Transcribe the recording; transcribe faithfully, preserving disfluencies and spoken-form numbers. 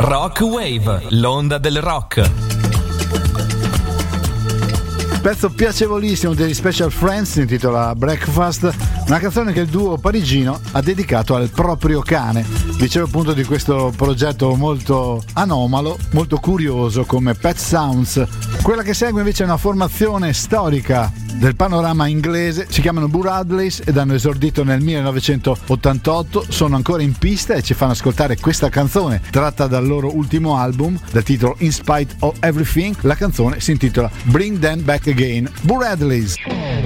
Rock Wave, l'onda del rock. Pezzo piacevolissimo degli Special Friends, si intitola Breakfast, una canzone che il duo parigino ha dedicato al proprio cane. Dicevo appunto di questo progetto molto anomalo, molto curioso come Pet Sounds. Quella che segue invece è una formazione storica del panorama inglese, si chiamano Boo Radleys ed hanno esordito nel millenovecentottantotto, sono ancora in pista e ci fanno ascoltare questa canzone tratta dal loro ultimo album dal titolo In Spite of Everything. La canzone si intitola Bring Them Back Again. Boo Radleys.